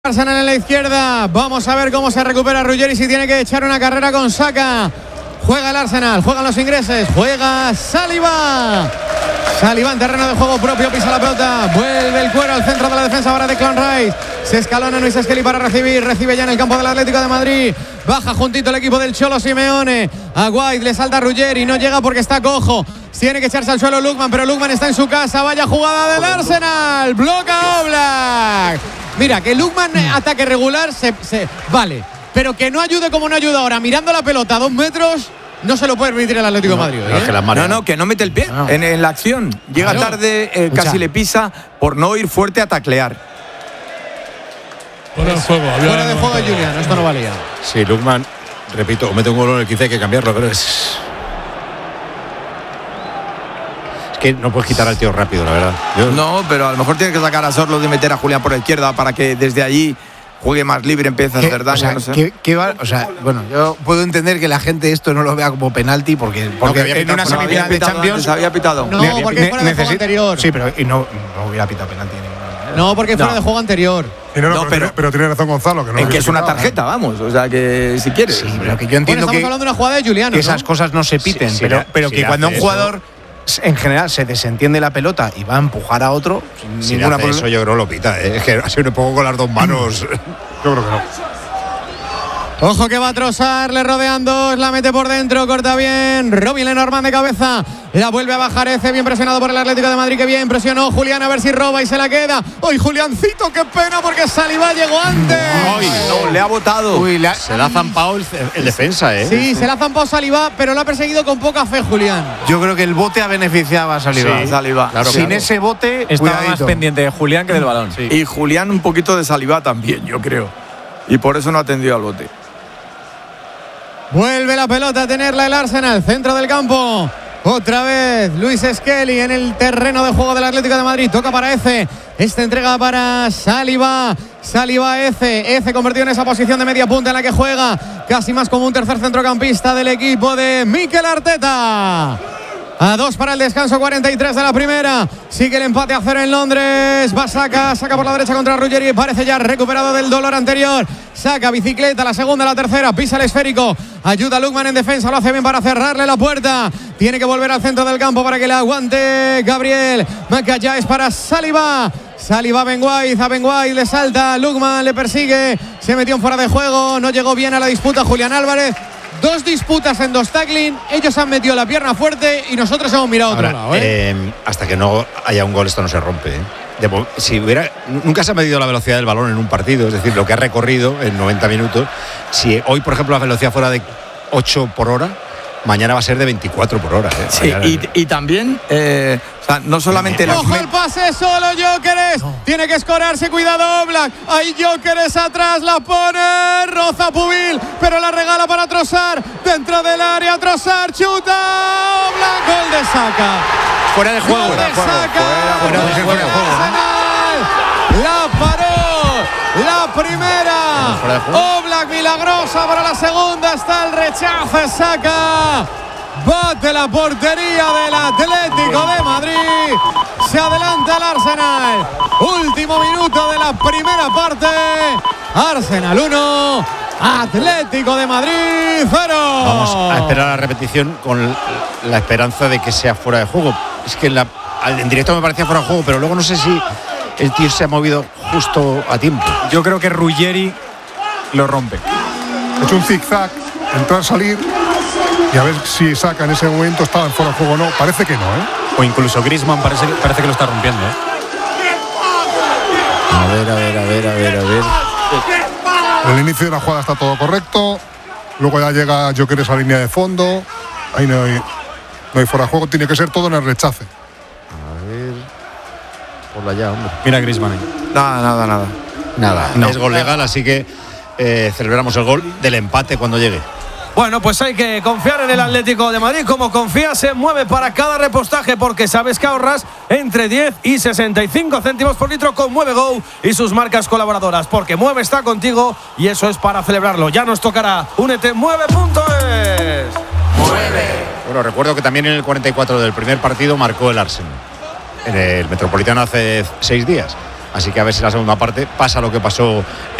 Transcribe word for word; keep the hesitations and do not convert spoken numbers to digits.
Arsenal en la izquierda. Vamos a ver cómo se recupera Ruggeri, si tiene que echar una carrera con Saka. Juega el Arsenal, juegan los ingleses, juega Saliba. Saliba en terreno de juego propio, pisa la pelota, vuelve el cuero al centro de la defensa ahora de Declan Rice. Se escalona Luis Skelly para recibir, recibe ya en el campo del Atlético de Madrid. Baja juntito el equipo del Cholo Simeone. A White le salta Ruggeri, no llega porque está cojo. Tiene que echarse al suelo Lookman, pero Lookman está en su casa. Vaya jugada del Arsenal, bloca Oblak. Mira, que Lookman ataque regular se, se vale, pero que no ayude como no ayuda ahora, mirando la pelota a dos metros, no se lo puede permitir el Atlético de no, Madrid. No, ¿eh? que las no, no, que no mete el pie no. en, en la acción. Llega claro. tarde, eh, casi le pisa por no ir fuerte a taclear. Fuera de juego, había fuera de juego de Julián, esto no valía. Sí, Lookman, repito, o mete un gol en el quince, hay que cambiarlo, pero es... que no puedes quitar al tío rápido, la verdad. Yo... No, pero a lo mejor tiene que sacar a Sorlo y meter a Julián por la izquierda para que desde allí juegue más libre, empiece a hacer daño. O sea, no sé. ¿qué, qué va? O sea, bueno, yo puedo entender que la gente esto no lo vea como penalti porque, porque no, en una semifinal de Champions había pitado. No, ne- porque ne- fuera de juego anterior. Sí, pero y no, no hubiera pitado penalti. No, porque fuera no. de juego anterior. No, no, no, pero, pero, tiene, pero tiene razón Gonzalo. Que no en que es una tarjeta, ¿eh? vamos. O sea, que si quieres. Sí, pero que yo entiendo bueno, estamos que, hablando de una jugada de Julián, que ¿no? esas cosas no se piten, sí, pero, sí, pero sí, que cuando un jugador eso. en general se desentiende la pelota y va a empujar a otro, sin si ninguna hace eso yo creo lo pita, ¿eh? Es que ha sido un poco con las dos manos. Yo creo que no. Ojo que va a trozar, le rodean dos, la mete por dentro, corta bien. Robin Lenormand de cabeza, la vuelve a bajar Eze, bien presionado por el Atlético de Madrid, que bien presionó Julián, a ver si roba y se la queda. ¡Ay, Juliancito, qué pena porque Saliba llegó antes! Ay, no, le ha botado. Uy, la, se la ha zampado el, el defensa, ¿eh? Sí, se la ha zampado Saliba, pero lo ha perseguido con poca fe Julián. Yo creo que el bote ha beneficiado a Saliba. Sí, Saliba. Claro, Sin claro. ese bote, estaba cuidadito. más pendiente de Julián que del balón. Sí. Y Julián un poquito de Saliba también, yo creo. Y por eso no ha atendido al bote. Vuelve la pelota a tenerla el Arsenal, centro del campo. Otra vez Luis Skelly en el terreno de juego del Atlético de Madrid. Toca para Eze. Esta entrega para Saliba. Saliba Eze. Eze convertido en esa posición de media punta en la que juega casi más como un tercer centrocampista del equipo de Mikel Arteta. A dos para el descanso, cuarenta y tres de la primera. Sigue el empate a cero en Londres. Va Saka, Saka por la derecha contra Ruggeri. Parece ya recuperado del dolor anterior. Saka, bicicleta, la segunda, la tercera. Pisa el esférico. Ayuda a Lookman en defensa. Lo hace bien para cerrarle la puerta. Tiene que volver al centro del campo para que le aguante Gabriel. Macaya es para Saliba. Saliba a Ben White, a Ben White le salta. Lookman le persigue. Se metió en fuera de juego. No llegó bien a la disputa Julián Álvarez. Dos disputas en dos tackling, ellos han metido la pierna fuerte y nosotros hemos mirado a otro lado. ¿eh? Eh, hasta que no haya un gol esto no se rompe. ¿eh? De, si hubiera, nunca se ha medido la velocidad del balón en un partido, es decir, lo que ha recorrido en noventa minutos. Si hoy, por ejemplo, la velocidad fuera de ocho por hora, mañana va a ser de veinticuatro por hora. ¿eh? Sí, y, y también, eh, o sea, no solamente... ¡Ojo las... el pase solo, Gyökeres! No. Tiene que escorarse, cuidado Oblak. Ahí Gyökeres atrás, la pone, roza Pubil, pero la regala para Trossard. Dentro del área, Trossard, chuta, Oblak, gol de Saka. Fuera de juego. Gol de Saka. Fuera de juego. La paró, la primera. Oblak milagrosa para la segunda, está el rechazo, Saka. Bate la portería del Atlético de Madrid. Se adelanta el Arsenal. Último minuto de la primera parte. Arsenal uno, Atlético de Madrid cero. Vamos a esperar la repetición con la esperanza de que sea fuera de juego. Es que en, la, en directo me parecía fuera de juego, pero luego no sé si el tío se ha movido justo a tiempo. Yo creo que Ruggeri lo rompe. Ha hecho un zigzag, entrar, salir y a ver si Saka en ese momento estaba en fuera de juego o no. Parece que no, ¿eh? O incluso Griezmann parece, parece que lo está rompiendo, ¿eh? A ver, a ver, a ver, a ver, a ver. En el inicio de la jugada está todo correcto. Luego ya llega Gyökeres a línea de fondo. Ahí no hay, no hay fuera de juego. Tiene que ser todo en el rechace. A ver. Por allá, hombre. Mira Griezmann ahí. Nada, nada, nada. Nada, no. Es gol legal, así que eh, celebramos el gol del empate cuando llegue. Bueno, pues hay que confiar en el Atlético de Madrid. Como confía, se mueve para cada repostaje porque sabes que ahorras entre diez y sesenta y cinco céntimos por litro con Mueve Go y sus marcas colaboradoras. Porque Mueve está contigo y eso es para celebrarlo. Ya nos tocará. Únete, mueve punto es. Mueve. Bueno, recuerdo que también en el cuarenta y cuatro del primer partido marcó el Arsenal. En el Metropolitano hace seis días. Así que a ver si la segunda parte pasa lo que pasó